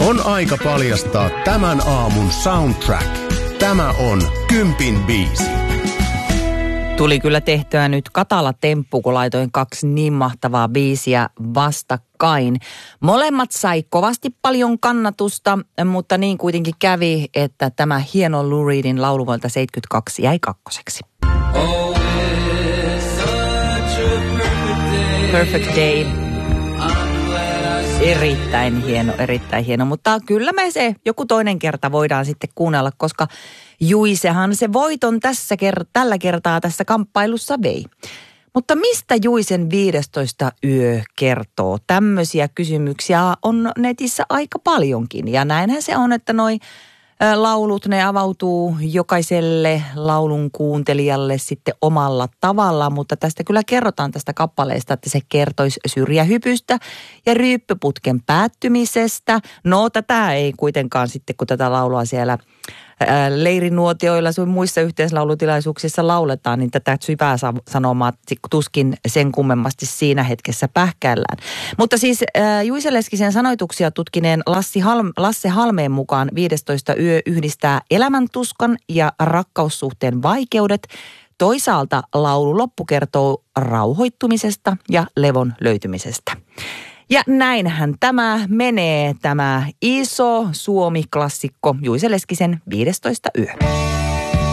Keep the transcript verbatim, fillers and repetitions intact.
On aika paljastaa tämän aamun soundtrack. Tämä on Kympin biisi. Tuli kyllä tehtyä nyt katala temppu, kun laitoin kaksi niin mahtavaa biisiä vastakkain. Molemmat sai kovasti paljon kannatusta, mutta niin kuitenkin kävi, että tämä hieno Lou Reedin laulu vuodelta seitsemänkymmentäkaksi jäi kakkoseksi. Oh, it's such a perfect day. Perfect Day. Erittäin hieno, erittäin hieno, mutta kyllä me se joku toinen kerta voidaan sitten kuunnella, koska Juisehan se voiton tässä ker- tällä kertaa tässä kamppailussa vei. Mutta mistä Juisen viidestoista yö kertoo? Tämmöisiä kysymyksiä on netissä aika paljonkin ja näinhän se on, että noi ä, laulut, ne avautuu jokaiselle laulun kuuntelijalle sitten omalla tavalla, mutta tästä kyllä kerrotaan tästä kappaleesta, että se kertoisi syrjähypystä ja ryyppyputken päättymisestä. No tätä ei kuitenkaan sitten, kun tätä laulua siellä leirinuotioilla sun muissa yhteislaulutilaisuuksissa lauletaan, niin tätä syvää sanomaa tuskin sen kummemmasti siinä hetkessä pähkäillään. Mutta siis äh, Juise Leskisen sanoituksia tutkineen Lassi Halm, Lasse Halmeen mukaan viidestoista yö yhdistää elämäntuskan ja rakkaussuhteen vaikeudet. Toisaalta laulu loppu kertoo rauhoittumisesta ja levon löytymisestä. Ja näinhän tämä menee, tämä iso Suomi-klassikko Juise Leskisen viidestoista yö.